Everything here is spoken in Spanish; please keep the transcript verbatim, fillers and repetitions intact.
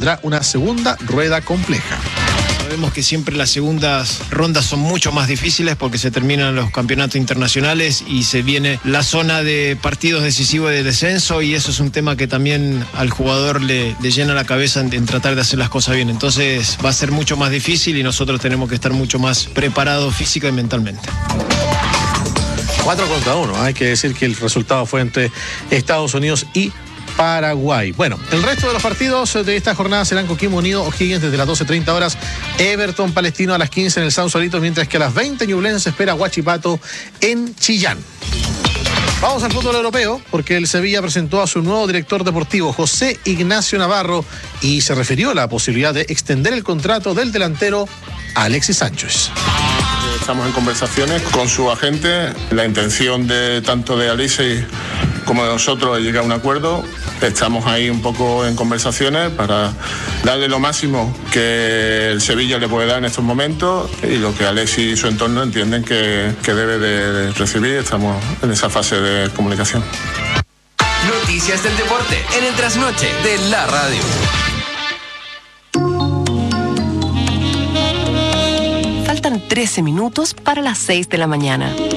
tendrá una segunda rueda compleja. Sabemos que siempre las segundas rondas son mucho más difíciles porque se terminan los campeonatos internacionales y se viene la zona de partidos decisivos de descenso, y eso es un tema que también al jugador le, le llena la cabeza en, en tratar de hacer las cosas bien. Entonces va a ser mucho más difícil y nosotros tenemos que estar mucho más preparados física y mentalmente. Cuatro contra uno. Hay que decir que el resultado fue entre Estados Unidos y Paraguay. Bueno, el resto de los partidos de esta jornada serán Coquimbo Unido O'Higgins desde las doce treinta horas, Everton Palestino a las quince en el Sausalito, mientras que a las veinte Ñublense espera Huachipato en Chillán. Vamos al fútbol europeo, porque el Sevilla presentó a su nuevo director deportivo, José Ignacio Navarro, y se refirió a la posibilidad de extender el contrato del delantero Alexis Sánchez. Estamos en conversaciones con su agente. La intención de tanto de Alexis como de nosotros es llegar a un acuerdo. Estamos ahí un poco en conversaciones para darle lo máximo que el Sevilla le puede dar en estos momentos y lo que Alexis y su entorno entienden que, que debe de recibir. Estamos en esa fase de comunicación. Noticias del deporte en el trasnoche de la radio. Faltan trece minutos para las seis de la mañana.